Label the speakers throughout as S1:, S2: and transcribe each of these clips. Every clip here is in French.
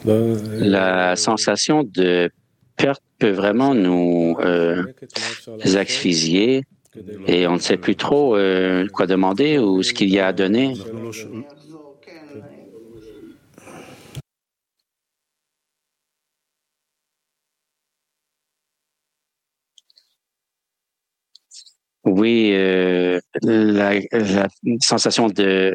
S1: La sensation de perte peut vraiment nous asphyxier et on ne sait plus trop quoi demander ou ce qu'il y a à donner. Oui, la sensation de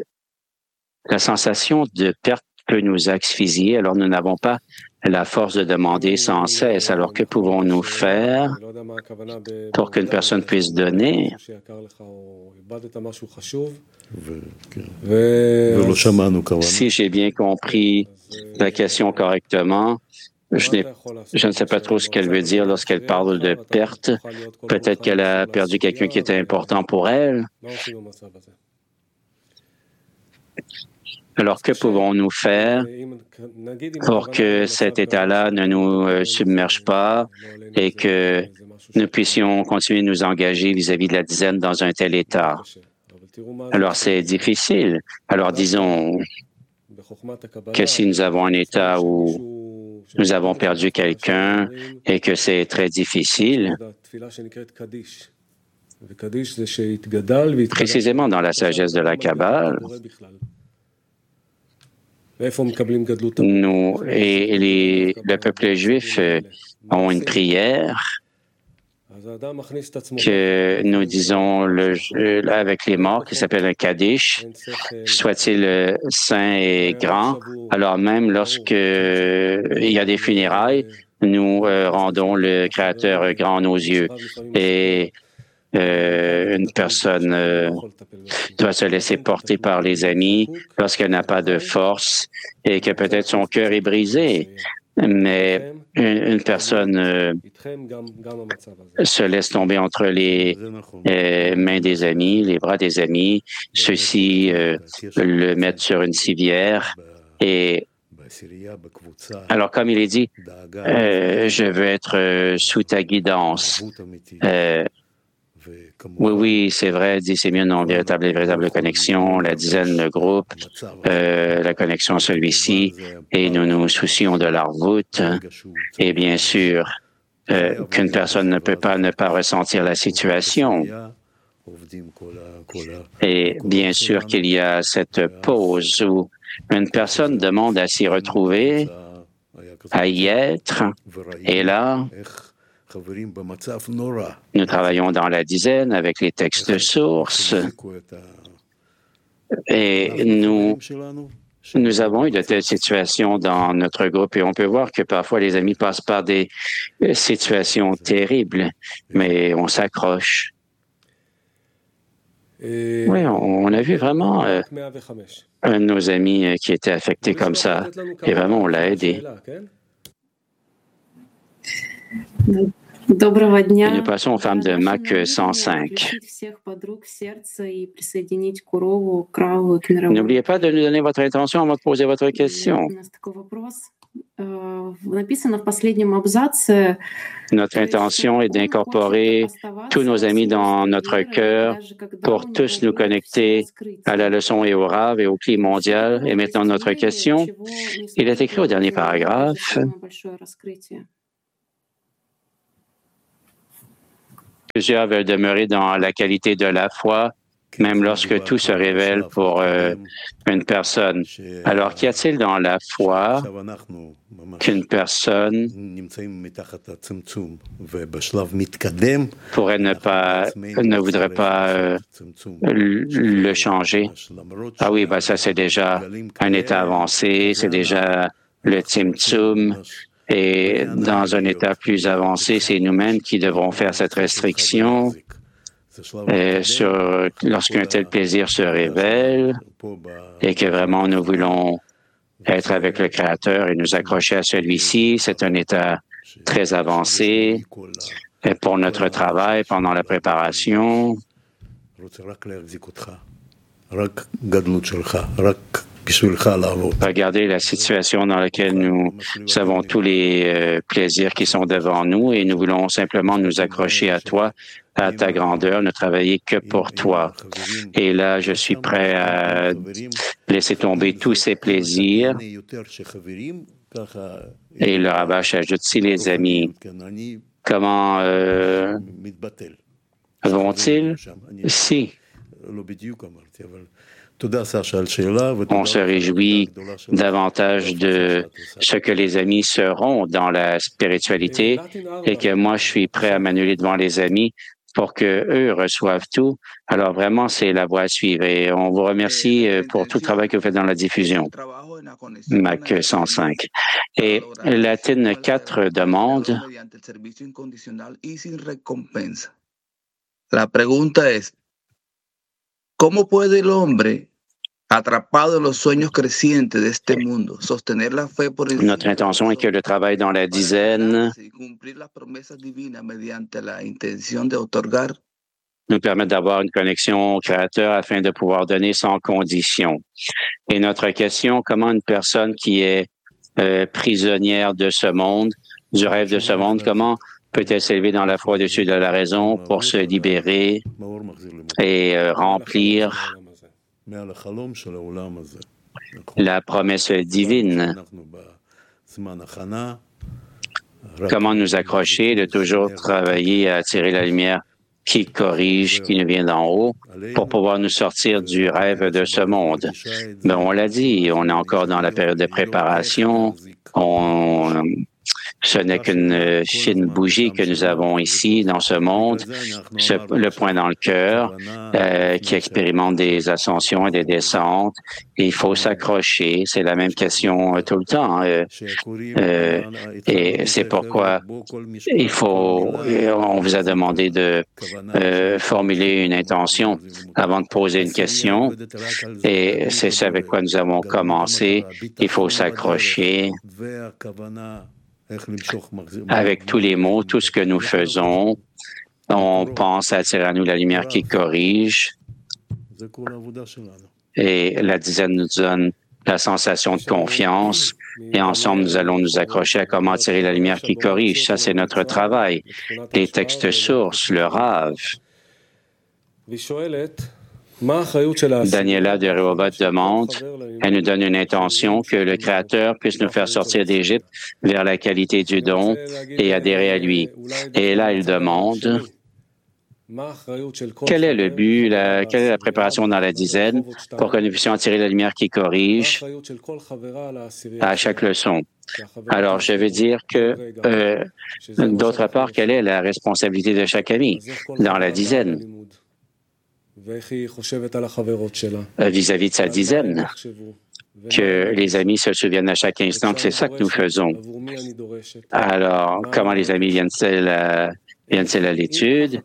S1: perte peut nous asphyxier, alors nous n'avons pas la force de demander sans cesse. Alors que pouvons-nous faire pour qu'une personne puisse donner? Si j'ai bien compris la question correctement, je ne sais pas trop ce qu'elle veut dire lorsqu'elle parle de perte. Peut-être qu'elle a perdu quelqu'un qui était important pour elle. Alors, que pouvons-nous faire pour que cet état-là ne nous submerge pas et que nous puissions continuer de nous engager vis-à-vis de la dizaine dans un tel état? Alors, c'est difficile. Alors, disons que si nous avons un état où nous avons perdu quelqu'un et que c'est très difficile, précisément dans la sagesse de la Kabbale, nous et le peuple juif ont une prière que nous disons avec les morts qui s'appelle un Kaddish, soit-il saint et grand. Alors même lorsque il y a des funérailles, nous rendons le Créateur grand à nos yeux. Et une personne doit se laisser porter par les amis lorsqu'elle n'a pas de force et que peut-être son cœur est brisé. Mais une personne se laisse tomber entre les mains des amis, les bras des amis. Ceux-ci le mettent sur une civière et alors, comme il est dit, je veux être sous ta guidance. Oui, c'est vrai, dit Simeon, non, véritable connexion, la dizaine, le groupe, la connexion à celui-ci, et nous nous soucions de leur voûte. Et bien sûr, qu'une personne ne peut pas ne pas ressentir la situation. Et bien sûr qu'il y a cette pause où une personne demande à s'y retrouver, à y être, et là, nous travaillons dans la dizaine avec les textes de source et nous avons eu de telles situations dans notre groupe et on peut voir que parfois les amis passent par des situations terribles, mais on s'accroche. Oui, on a vu vraiment un de nos amis qui était affecté comme ça et vraiment on l'a aidé. Et nous passons aux femmes de Mac 105. N'oubliez pas de nous donner votre intention avant de poser votre question. Notre intention est d'incorporer tous nos amis dans notre cœur pour tous nous connecter à la leçon et au Rav et au cli mondial. Et maintenant, notre question, il est écrit au dernier paragraphe. Plusieurs veulent demeurer dans la qualité de la foi, même lorsque tout se révèle pour une personne. Alors, qu'y a-t-il dans la foi qu'une personne ne voudrait pas le changer? Ah oui, ça c'est déjà un état avancé, c'est déjà le Tzimtzum. Et dans un état plus avancé, c'est nous-mêmes qui devrons faire cette restriction lorsqu'un tel plaisir se révèle et que vraiment nous voulons être avec le Créateur et nous accrocher à celui-ci. C'est un état très avancé et pour notre travail pendant la préparation. Regardez la situation dans laquelle nous avons tous les plaisirs qui sont devant nous et nous voulons simplement nous accrocher à toi, à ta grandeur, ne travailler que pour toi. Et là, je suis prêt à laisser tomber tous ces plaisirs Et le Rabash ajoute, si les amis, comment vont-ils? Si. On se réjouit davantage de ce que les amis seront dans la spiritualité et que moi, je suis prêt à m'annuler devant les amis pour qu'eux reçoivent tout. Alors vraiment, c'est la voie à suivre et on vous remercie pour tout le travail que vous faites dans la diffusion. Mac 105. Et Latine 4 demande...
S2: La pregunta es, ¿cómo puede el hombre, atrapado en los sueños crecientes de este mundo, sostener la fe por encima
S1: Notre intention est que le travail dans la dizaine nous permette d'avoir une connexion au Créateur afin de pouvoir donner sans condition. Et notre question, comment une personne qui est prisonnière de ce monde, du rêve de ce monde, comment peut-elle s'élever dans la foi au-dessus de la raison pour se libérer et remplir la promesse divine? Comment nous accrocher, de toujours travailler à attirer la lumière qui corrige, qui nous vient d'en haut, pour pouvoir nous sortir du rêve de ce monde. Mais on l'a dit, on est encore dans la période de préparation. Ce n'est qu'une fine bougie que nous avons ici dans ce monde, le point dans le cœur qui expérimente des ascensions et des descentes. Et il faut s'accrocher. C'est la même question tout le temps. Et c'est pourquoi on vous a demandé de formuler une intention avant de poser une question. Et c'est ce avec quoi nous avons commencé. Il faut s'accrocher avec tous les mots, tout ce que nous faisons. On pense à attirer à nous la lumière qui corrige. Et la dizaine nous donne la sensation de confiance. Et ensemble, nous allons nous accrocher à comment attirer la lumière qui corrige. Ça, c'est notre travail. Les textes sources, le Rav. Daniela de Rehoboth demande, elle nous donne une intention que le Créateur puisse nous faire sortir d'Égypte vers la qualité du don et adhérer à lui. Et là, elle demande, quel est le but, quelle est la préparation dans la dizaine pour que nous puissions attirer la lumière qui corrige à chaque leçon? Alors, je veux dire que, d'autre part, quelle est la responsabilité de chaque ami dans la dizaine? Vis-à-vis de sa dizaine, que les amis se souviennent à chaque instant que c'est ça que nous faisons. Alors, comment les amis viennent-ils à l'étude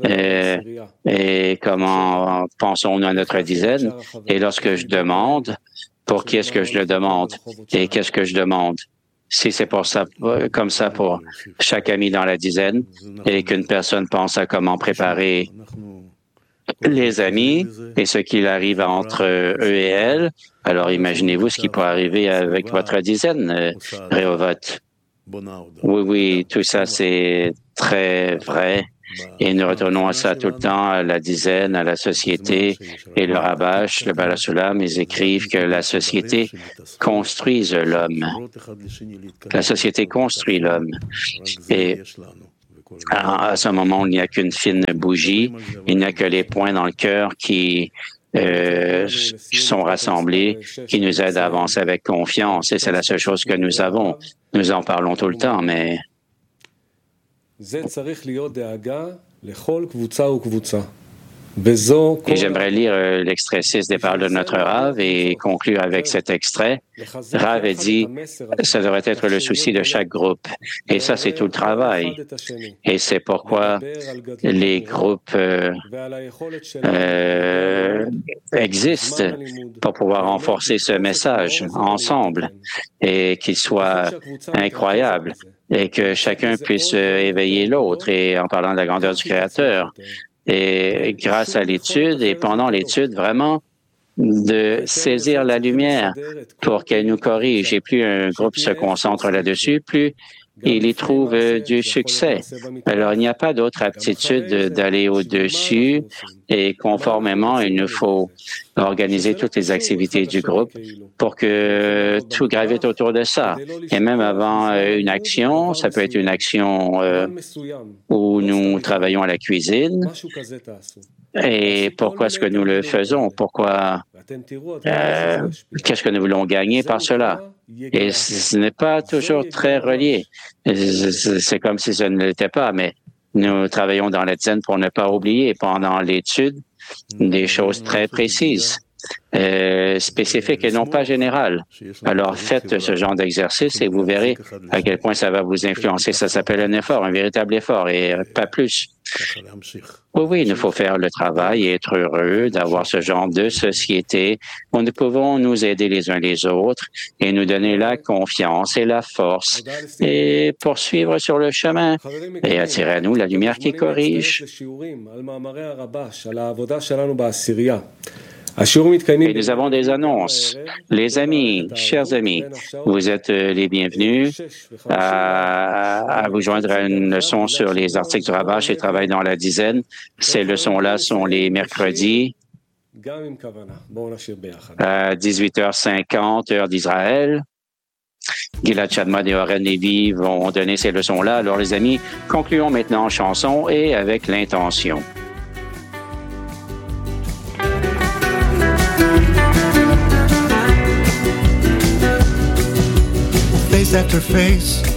S1: et comment pensons-nous à notre dizaine? Et lorsque je demande, pour qui est-ce que je le demande et qu'est-ce que je demande? Si c'est pour ça, comme ça pour chaque ami dans la dizaine et qu'une personne pense à comment préparer les amis et ce qu'il arrive entre eux et elles, alors imaginez-vous ce qui peut arriver avec votre dizaine, Rehoboth. Oui, tout ça c'est très vrai et nous retournons à ça tout le temps, à la dizaine, à la société et le Rabash, le Balasulam, ils écrivent que la société construise l'homme. La société construit l'homme. Et à ce moment, il n'y a qu'une fine bougie, il n'y a que les points dans le cœur qui sont rassemblés, qui nous aident à avancer avec confiance. Et c'est la seule chose que nous avons. Nous en parlons tout le temps, mais... Et j'aimerais lire l'extrait 6 des paroles de notre Rav et conclure avec cet extrait. Rav a dit, ça devrait être le souci de chaque groupe. Et ça, c'est tout le travail. Et c'est pourquoi les groupes existent pour pouvoir renforcer ce message ensemble et qu'il soit incroyable et que chacun puisse éveiller l'autre. Et en parlant de la grandeur du Créateur, et grâce à l'étude et pendant l'étude, vraiment, de saisir la lumière pour qu'elle nous corrige. Et plus un groupe se concentre là-dessus, plus il y trouve du succès. Alors, il n'y a pas d'autre aptitude d'aller au-dessus et conformément, il nous faut organiser toutes les activités du groupe pour que tout gravite autour de ça. Et même avant une action, ça peut être une action où nous travaillons à la cuisine. Et pourquoi est-ce que nous le faisons? Qu'est-ce que nous voulons gagner par cela? Et ce n'est pas toujours très relié. C'est comme si ce ne l'était pas, mais nous travaillons dans la dizaine pour ne pas oublier pendant l'étude des choses très précises, spécifiques et non pas générales. Alors, faites ce genre d'exercice et vous verrez à quel point ça va vous influencer. Ça s'appelle un effort, un véritable effort et pas plus. Oui, il nous faut faire le travail et être heureux d'avoir ce genre de société où nous pouvons nous aider les uns les autres et nous donner la confiance et la force et poursuivre sur le chemin et attirer à nous la lumière qui corrige. Et nous avons des annonces. Les amis, chers amis, vous êtes les bienvenus à vous joindre à une leçon sur les articles du Rabbah et travail dans la dizaine. Ces leçons-là sont les mercredis à 18h50, heure d'Israël. Gilad Shaddad et Oren Levy vont donner ces leçons-là. Alors, les amis, concluons maintenant en chanson et avec l'intention.
S3: Face after face,